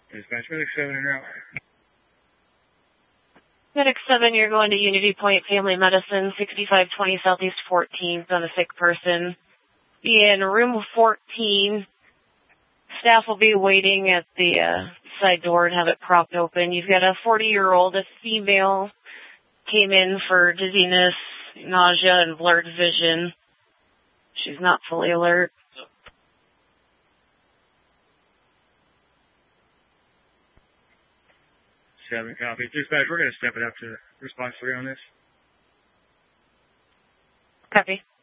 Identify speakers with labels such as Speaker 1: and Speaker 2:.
Speaker 1: Dispatch, Medic 7 en route.
Speaker 2: Medic 7, you're going to Unity Point Family Medicine, 6520 Southeast 14th on a sick person. Be in room 14. Staff will be waiting at the side door and have it propped open. You've got a 40-year-old, a female, came in for dizziness, nausea, and blurred vision. She's not fully alert.
Speaker 1: 7, copy. Dispatch, we're going to step it up to response 3 on this.
Speaker 2: Copy.